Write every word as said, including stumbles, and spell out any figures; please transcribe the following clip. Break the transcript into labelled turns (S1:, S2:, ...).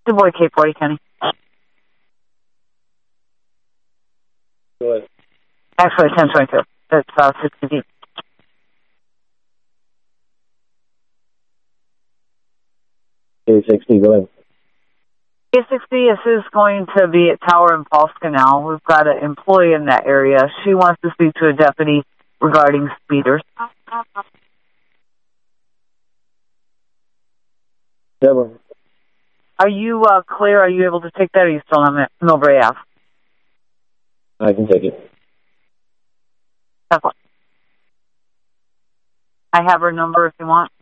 S1: Du Bois, Cape forty, Kenny.
S2: Go ahead.
S1: Actually, ten twenty-two. That's uh, sixty feet.
S2: K sixty, go ahead.
S1: K sixty, this is going to be at Tower and False Canal. We've got an employee in that area. She wants to speak to a deputy regarding speeders.
S2: Seven.
S1: Are you uh, clear? Are you able to take that, or are you still on Millbrae Ave?
S2: I can take it.
S1: That's fine. I have her number if you want.